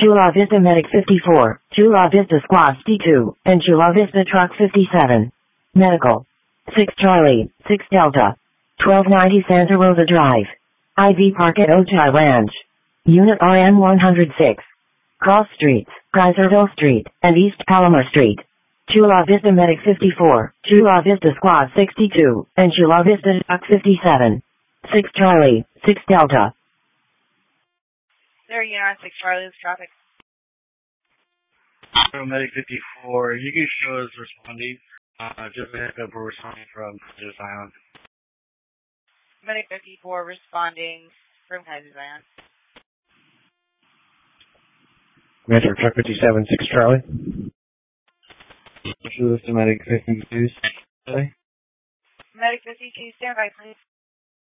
Chula Vista Medic 54, Chula Vista Squad C2, and Chula Vista Truck 57. Medical. 6 Charlie, 6 Delta. 1290 Santa Rosa Drive. IV Park at Ojai Ranch. Unit RN 106. Cross Streets, Kaiserville Street, and East Palomar Street. Chula Vista Medic 54, Chula Vista Squad 62, and Chula Vista Truck 57. 6 Charlie, 6 Delta. There, you're on 6 Charlie, this traffic. Medic 54, you can show us responding. Just a heads up, we're responding from Kaiser Zion. Medic 54 responding from Kaiser Zion. Metro Truck 57, 6 Charlie. Chula Vista Medic 52, Medic 52, stand by, please.